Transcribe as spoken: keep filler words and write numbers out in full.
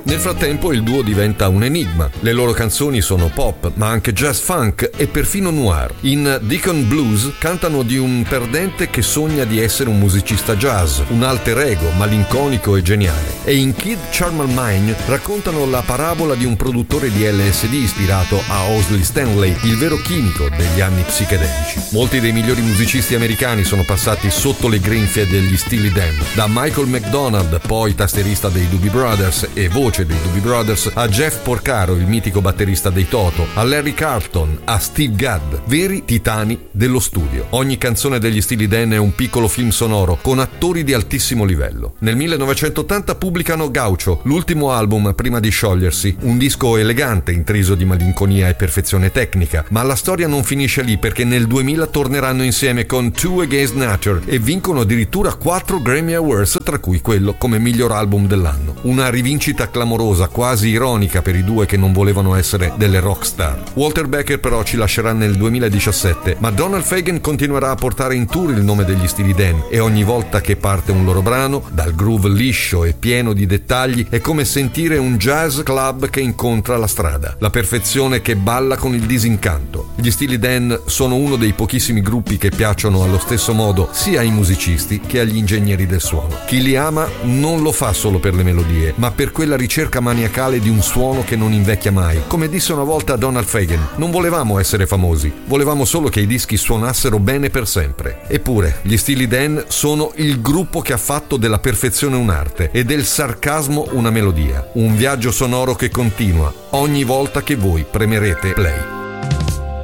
Nel frattempo il duo diventa un enigma. Le loro canzoni sono pop, ma anche jazz funk e perfino noir. In Deacon Blues cantano di un perdente che sogna di essere un musicista jazz, un alter ego malinconico e geniale. E in Kid Charmal Mine raccontano la parabola di un produttore di L S D ispirato a Owsley Stanley, il vero chimico degli anni psichedelici. Molti dei migliori musicisti americani sono passati sotto le grinfie degli Steely Dan, da Michael McDonald, poi tastierista dei Doobie Brothers e voce dei Doobie Brothers, a Jeff Porcaro, il mitico batterista dei Toto, a Larry Carlton, a Steve Gadd, veri titani dello studio. Ogni canzone degli Steely Dan è un piccolo film sonoro con attori di altissimo livello. Nel millenovecentottanta pubblicano Gaucho, l'ultimo album prima di sciogliersi, un disco elegante intriso di malinconia e perfezione tecnica, ma la storia non finisce lì, perché nel duemila torneranno insieme con Two Against Nature e vincono addirittura quattro Grammy Awards, tra cui quello come miglior album dell'anno. Una rivincita clamorosa, quasi ironica per i due che non volevano essere delle rock star. Walter Becker però ci lascerà nel duemiladiciassette, ma Donald Fagen continuerà a portare in tour il nome degli Steely Dan e ogni volta che parte un loro brano, dal groove liscio e pieno di dettagli, è come sentire un jazz club che incontra la strada, la perfezione che balla con il disincanto. Gli Steely Dan sono uno dei pochissimi gruppi che piacciono allo stesso modo sia ai musicisti che agli ingegneri del suono. Chi li ama non lo fa solo per le melodie, ma per quella ricerca maniacale di un suono che non invecchia mai. Come disse una volta Donald Fagen, non volevamo essere famosi, volevamo solo che i dischi suonassero bene per sempre. Eppure, gli Steely Dan sono il gruppo che ha fatto della perfezione un'arte e del sarcasmo una melodia. Un viaggio sonoro che continua ogni volta che voi premerete play.